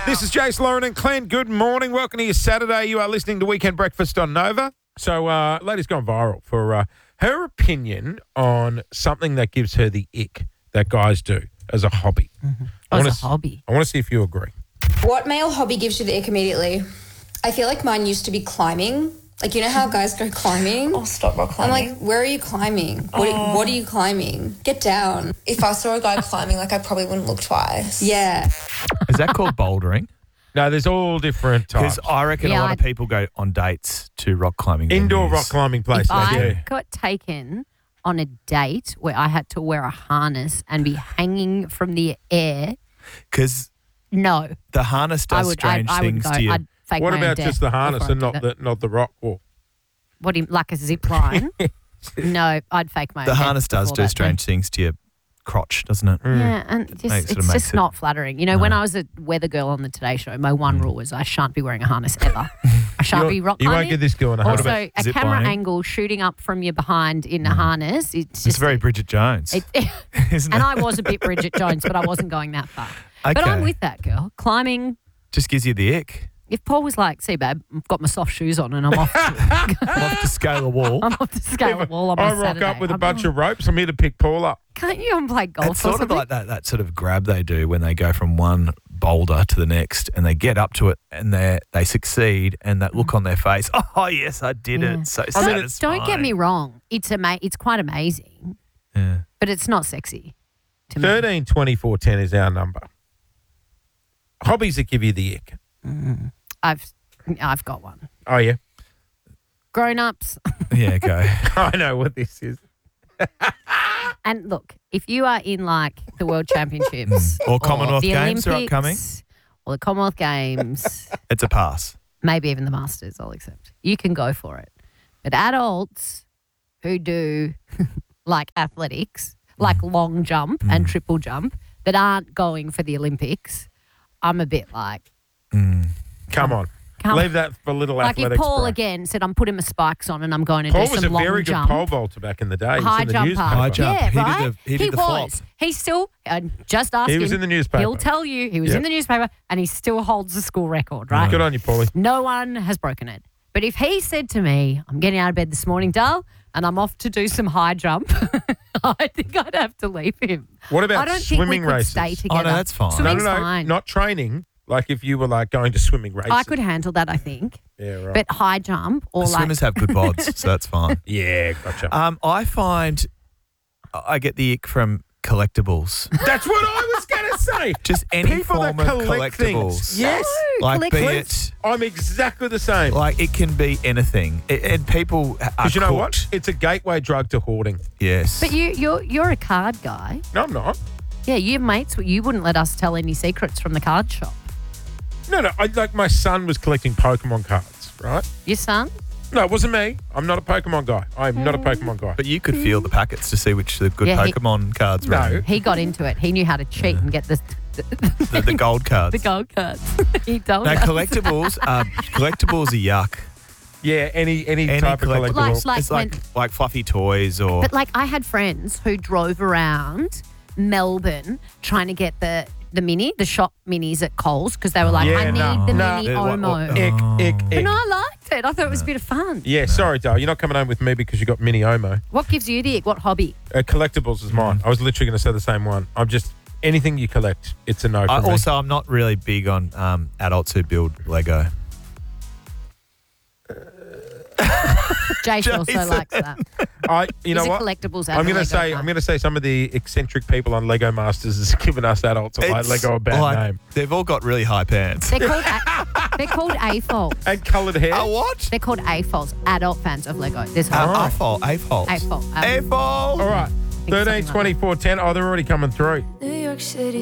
This is Jace, Lauren and Clint. Good morning. Welcome to your Saturday. You are listening to Weekend Breakfast on Nova. So, lady's gone viral for her opinion on something that gives her the ick that guys do as a hobby. Mm-hmm. I As a hobby. want to see if you agree. What male hobby gives you the ick immediately? I feel like mine used to be climbing. Like, you know how guys go climbing? Oh, stop rock I'm climbing. like, where are you climbing? What are you climbing? Get down. If I saw a guy climbing, like, I probably wouldn't look twice. Yeah. Is that called bouldering? No, there's all different types. Because I reckon a lot of people go on dates to rock climbing. Indoor venues. rock climbing places. If I Yeah. got taken on a date where I had to wear a harness and be hanging from the air, Because no. the harness does strange I things wouldn't go. to you. I'd fake What my own about death just the harness before and I did not the rock wall? What do you, like a zip line? No, I'd fake my own The death harness does before do that. strange things to your crotch, doesn't it? Yeah, and Makes it's just not flattering. You know, when I was a weather girl on the Today Show, my one rule was I shan't be wearing a harness ever. I shan't be rock You climbing. won't get this girl in a harness. Also, a zip camera lining? angle shooting up from your behind in a harness. It's just It's very Bridget Jones, isn't and it? I was a bit Bridget Jones, but I wasn't going that far. But Okay. I'm with that girl. Climbing. Just gives you the ick. If Paul was like, see, babe, I've got my soft shoes on and I'm off to, Off to scale a wall. I'm off to scale the wall on my I rock Saturday. up with a bunch of ropes. I'm here to pick Paul up. Can't you go and play golf It's or sort of something? like that sort of grab they do when they go from one boulder to the next and they get up to it and they succeed and that look on their face, oh, yes, I did Yeah. it. So So satisfying. don't get me wrong. It's quite amazing, Yeah. but it's not sexy to me. 13 24 10 is our number. Hobbies that give you the ick. I've got one. Oh, yeah. Grown-ups. Yeah, go. I know what this is. And look, if you are in like the World Championships Or Commonwealth the Games are Olympics, upcoming. or the Commonwealth Games, It's a pass. maybe even the Masters, I'll accept. You can go for it. But adults who do like athletics, like long jump and triple jump, that aren't going for the Olympics, I'm a bit like, Come on. Leave that for little like if athletics. Paul bro. again said, I'm putting my spikes on and I'm going to Paul do was some a long very good jump. pole vaulter back in the day. He was High in the jumper. newspaper. High jump. Yeah, He did right? the flop. He's still, just ask He him. was in the newspaper. He'll tell you he was Yep. in the newspaper and he still holds the school record, right? Good on you, Paulie. No one has broken it. But if he said to me, I'm getting out of bed this morning, Dal, and I'm off to do some high jump, I think I'd have to leave him. What about I don't swimming think we could races? stay together. no, that's fine. Swimming's no, fine. not training. Like if you were like going to swimming races. I could handle that, I think. Yeah, right. But high jump or The like swimmers have good bods, so that's fine. yeah, gotcha. I find I get the ick from collectibles. That's what I was going to say. Just any People that form of collect things. collectibles. Yes. Like be collect- it, I'm exactly the same. like it can be anything. And people are Because you know what? cooked. It's a gateway drug to hoarding. Yes. But you're a card guy. No, I'm not. Yeah, you mates, you wouldn't let us tell any secrets from the card shop. No. Like my son was collecting Pokemon cards, right? Your son? No, it wasn't me. I'm not a Pokemon guy. I'm not a Pokemon guy. But you could feel the packets to see which the good Yeah, Pokemon cards were. No. He got into it. He knew how to cheat and get the The gold cards. the gold cards. He told No, us. collectibles are yuck. Yeah, any type of collectible. collectible. Like it's when- like fluffy toys or But like I had friends who drove around Melbourne trying to get the shop minis at Coles because they were like, Yeah, I need no. the No. mini They're like, Omo. Ick. But no, I liked it. I thought it was a bit of fun. Yeah, sorry, Dale. You're not coming home with me because you got mini Omo. What gives you the ick? What hobby? Collectibles is mine. I was literally going to say the same one. I'm just anything you collect, it's a no for me. also, I'm not really big on adults who build Lego. Jason also Jason. likes that. You know He's a what? collectibles I'm going to I'm gonna say some of the eccentric people on Lego Masters has given us adults a Lego a bad name. They've all got really high pants. They're called AFOLs. And coloured hair. what? They're called AFOLs, adult fans of Lego. There's AFOL. AFOL. All right. 13, 24, 10. Oh, they're already coming through. New York City.